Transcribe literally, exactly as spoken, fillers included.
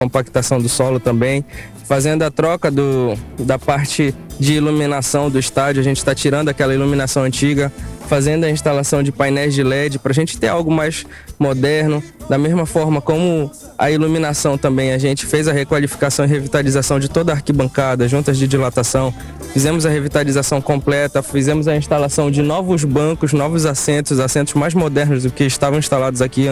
compactação do solo também, fazendo a troca do, da parte de iluminação do estádio. A gente está tirando aquela iluminação antiga, fazendo a instalação de painéis de L E D para a gente ter algo mais moderno. Da mesma forma como a iluminação também, a gente fez a requalificação e revitalização de toda a arquibancada, juntas de dilatação, fizemos a revitalização completa, fizemos a instalação de novos bancos, novos assentos, assentos mais modernos do que estavam instalados aqui